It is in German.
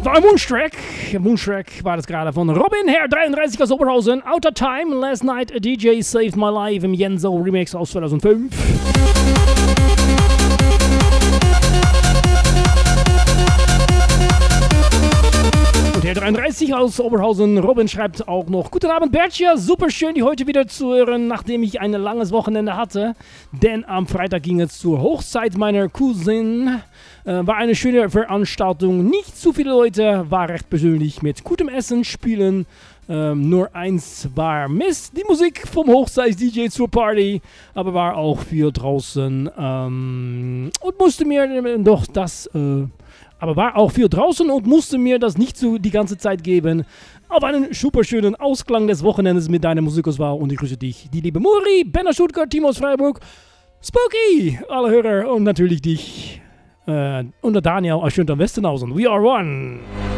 war ein Wunschtrack. Wunschtrack war das gerade von Robin Herr 33 aus Oberhausen. Outer Time, Last Night a DJ Saved My Life im Jenso Remix aus 2005. Und Herr 33 aus Oberhausen, Robin schreibt auch noch: Guten Abend Bertja, super schön, die heute wieder zu hören, nachdem ich ein langes Wochenende hatte. Denn am Freitag ging es zur Hochzeit meiner Cousine. War eine schöne Veranstaltung, nicht zu viele Leute, war recht persönlich mit gutem Essen, Spielen. Nur eins war Mist, die Musik vom Hochzeits-DJ zur Party, aber war auch viel draußen und musste mir doch das... Aber war auch viel draußen und musste mir das nicht so die ganze Zeit geben. Auf einen super schönen Ausklang des Wochenendes mit deiner Musikauswahl und ich grüße dich, die liebe Muri, Ben aus Stuttgart, Timo aus Freiburg, Spooky, alle Hörer und natürlich dich und der Daniel aus Schöntal Westenhausen. We are one.